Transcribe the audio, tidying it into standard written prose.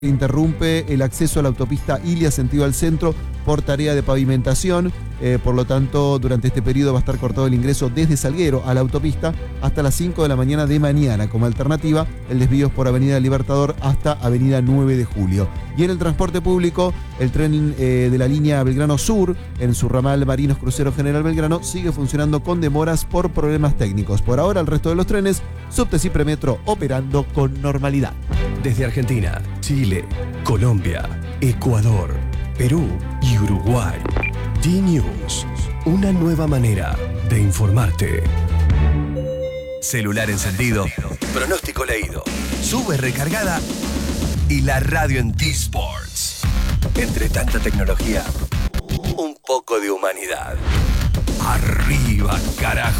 interrumpe el acceso a la autopista Ilia sentido al centro por tarea de pavimentación. Por lo tanto, durante este periodo va a estar cortado el ingreso desde Salguero a la autopista hasta las 5 de la mañana de mañana. Como alternativa, el desvío es por Avenida Libertador hasta Avenida 9 de Julio. Y en el transporte público, el tren de la línea Belgrano Sur, en su ramal Marinos Crucero General Belgrano, sigue funcionando con demoras por problemas técnicos. Por ahora, el resto de los trenes, subtes y premetro operando con normalidad. Desde Argentina, Chile, Colombia, Ecuador, Perú y Uruguay. D-News, una nueva manera de informarte. Celular encendido, pronóstico leído, sube recargada y la radio en T-Sports. Entre tanta tecnología, un poco de humanidad. Arriba, carajo.